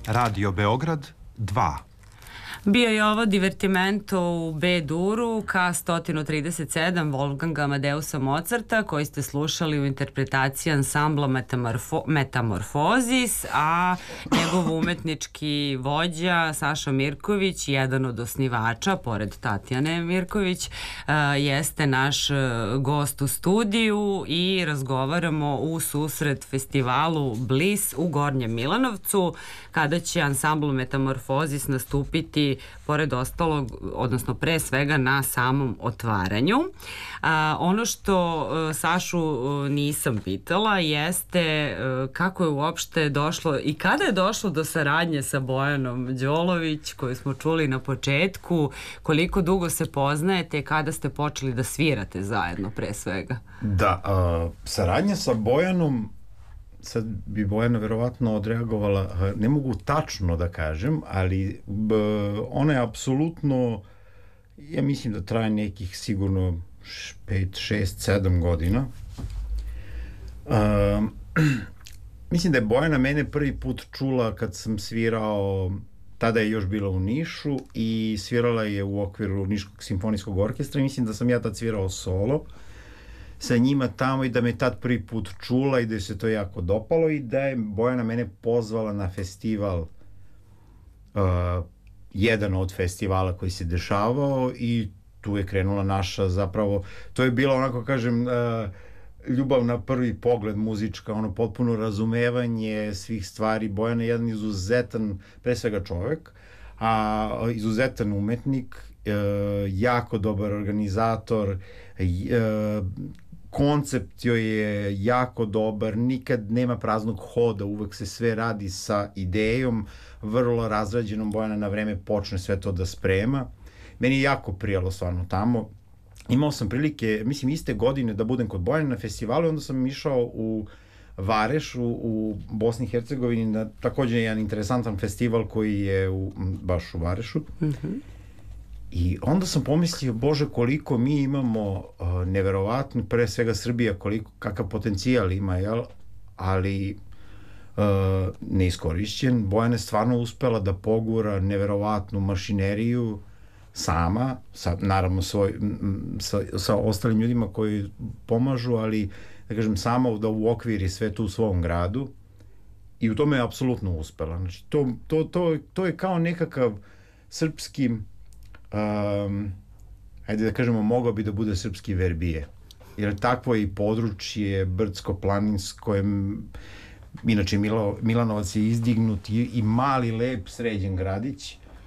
Radio Beograd 2. Bio je ovo divertimento u B-duru K-137 Wolfganga Amadeusa Mozarta, koji ste slušali u interpretaciji ansambla Metamorfozis, a njegov umetnički vođa Saša Mirković, jedan od osnivača, pored Tatjane Mirković, jeste naš gost u studiju i razgovaramo u susret festivalu Bliss u Gornjem Milanovcu, kada će ansambl Metamorfozis nastupiti pored ostalog, odnosno pre svega na samom otvaranju. Ono što Sašu nisam pitala jeste kako je uopšte došlo i kada je došlo do saradnje sa Bojanom Đolović, koju smo čuli na početku, koliko dugo se poznajete i kada ste počeli da svirate zajedno pre svega? Da, saradnja sa Bojanom, sad bi Bojana verovatno odreagovala, ne mogu tačno da kažem, ali ona je apsolutno, ja mislim da traje nekih sigurno 5, 6, 7 godina. Mislim da je Bojana mene prvi put čula kad sam svirao, tada je još bila u Nišu i svirala je u okviru Niškog simfonijskog orkestra i mislim da sam ja tad svirao solo sa njima tamo i da me tad prvi put čula i da se to jako dopalo i da je Bojana mene pozvala na festival, jedan od festivala koji se dešavao i tu je krenula naša zapravo, to je bilo onako kažem ljubav na prvi pogled muzička, ono potpuno razumevanje svih stvari. Bojana je jedan izuzetan, pre svega čovek, a izuzetan umetnik, jako dobar organizator, koncept joj je jako dobar, nikad nema praznog hoda, uvek se sve radi sa idejom, vrlo razrađenom. Bojana na vreme počne sve to da sprema. Meni je jako prijalo stvarno tamo. Imao sam prilike, mislim, iste godine da budem kod Bojana na festivalu i onda sam išao u Vareš u Bosni i Hercegovini na takođe jedan interesantan festival koji je baš u Varešu. I onda sam pomislio, Bože, koliko mi imamo neverovatno, pre svega Srbija, kakav potencijal ima, jel? Ali neiskorišćen. Bojana je stvarno uspela da pogura neverovatnu mašineriju sama, naravno sa ostalim ljudima koji pomažu, ali da kažem sama da uokviri sve to u svom gradu i u tome je apsolutno uspela. Znači, to je kao nekakav srpski, ajde da kažemo, mogao bi da bude srpski Verbije. Jer takvo je i područje brdsko-planinsko, inače Milanovac je izdignut i mali, lep, sređen gradić,